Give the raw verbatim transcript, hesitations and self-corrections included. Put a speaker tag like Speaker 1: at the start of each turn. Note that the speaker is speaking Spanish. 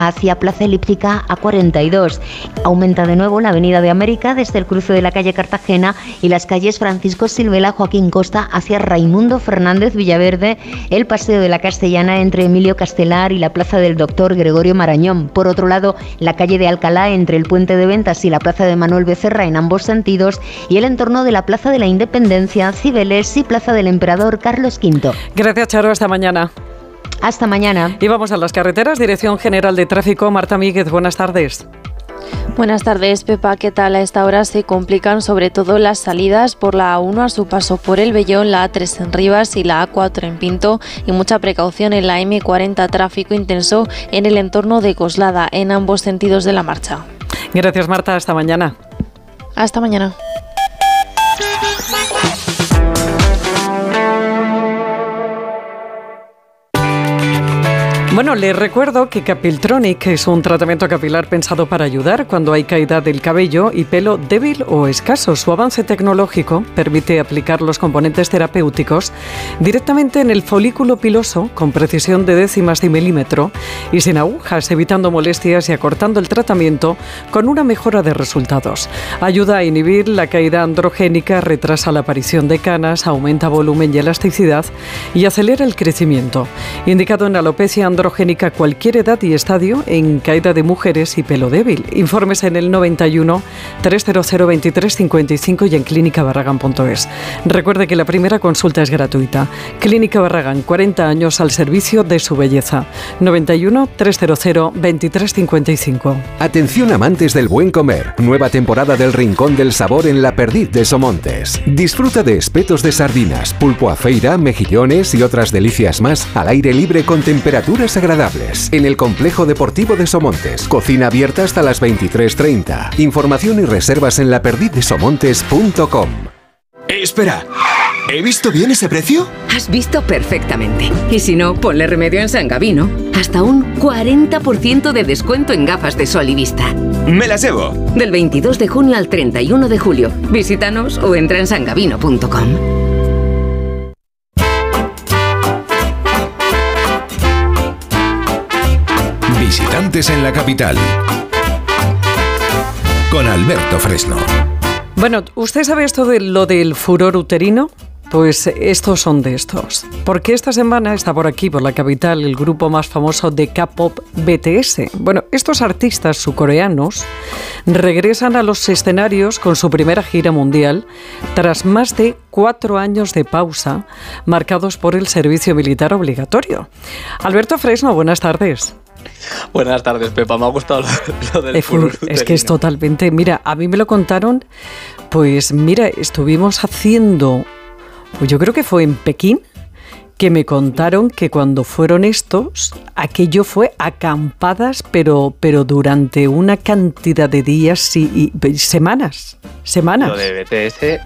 Speaker 1: hacia Plaza Elíptica A cuarenta y dos. Aumenta de nuevo la Avenida de América desde el cruce de la calle Cartagena y las calles Francisco Silvela, Joaquín Costa hacia Raimundo Fernández Villaverde, el Paseo de la Castellana entre Emilio Castelar y la Plaza del Doctor Gregorio Marañón. Por otro lado, la calle de Alcalá entre el Puente de Ventas y la Plaza de Manuel Becerra en ambos sentidos y el entorno de la Plaza de la Independencia, Cibeles y Plaza del Emperador Carlos quinto.
Speaker 2: Gracias, Charo. Hasta mañana.
Speaker 1: Hasta mañana.
Speaker 2: Y vamos a las carreteras. Dirección General de Tráfico, Marta Míguez, buenas tardes.
Speaker 3: Buenas tardes, Pepa. ¿Qué tal? A esta hora se complican sobre todo las salidas por la A uno a su paso por el Vellón, la A tres en Rivas y la A cuatro en Pinto, y mucha precaución en la eme cuarenta, tráfico intenso en el entorno de Coslada, en ambos sentidos de la marcha.
Speaker 2: Gracias, Marta. Hasta mañana.
Speaker 3: Hasta mañana.
Speaker 2: Bueno, les recuerdo que Capiltronic es un tratamiento capilar pensado para ayudar cuando hay caída del cabello y pelo débil o escaso. Su avance tecnológico permite aplicar los componentes terapéuticos directamente en el folículo piloso con precisión de décimas de milímetro y sin agujas, evitando molestias y acortando el tratamiento con una mejora de resultados. Ayuda a inhibir la caída androgénica, retrasa la aparición de canas, aumenta volumen y elasticidad y acelera el crecimiento. Indicado en alopecia androgénica androgénica a cualquier edad y estadio, en caída de mujeres y pelo débil. Informes en el noventa y uno, trescientos veintitrés cincuenta y cinco y en clínica barragán punto es. Recuerde que la primera consulta es gratuita. Clínica Barragán, cuarenta años al servicio de su belleza. noventa y uno, trescientos veintitrés cincuenta y cinco.
Speaker 4: Atención amantes del buen comer. Nueva temporada del Rincón del Sabor en La Perdiz de Somontes. Disfruta de espetos de sardinas, pulpo a feira, mejillones y otras delicias más al aire libre con temperaturas agradables. En el Complejo Deportivo de Somontes. Cocina abierta hasta las veintitrés treinta. Información y reservas en la perdiz de somontes punto com.
Speaker 5: Espera, ¿he visto bien ese precio?
Speaker 6: Has visto perfectamente. Y si no, ponle remedio en San Gabino. Hasta un cuarenta por ciento de descuento en gafas de sol y vista.
Speaker 5: ¡Me las llevo!
Speaker 6: Del veintidós de junio al treinta y uno de julio. Visítanos o entra en san gabino punto com.
Speaker 7: Visitantes en la capital, con Alberto Fresno.
Speaker 2: Bueno, ¿usted sabe esto de lo del furor uterino? Pues estos son de estos. Porque esta semana está por aquí, por la capital, el grupo más famoso de K-pop B T S. Bueno, estos artistas surcoreanos regresan a los escenarios con su primera gira mundial tras más de cuatro años de pausa marcados por el servicio militar obligatorio. Alberto Fresno, buenas tardes.
Speaker 8: Buenas tardes, Pepa. Me ha gustado lo, lo del furor uterino.
Speaker 2: Es que es totalmente... Mira, a mí me lo contaron, pues mira, estuvimos haciendo... Pues yo creo que fue en Pekín, que me contaron que cuando fueron estos, aquello fue acampadas, pero, pero durante una cantidad de días y, y semanas. Semanas.
Speaker 8: Lo de B T S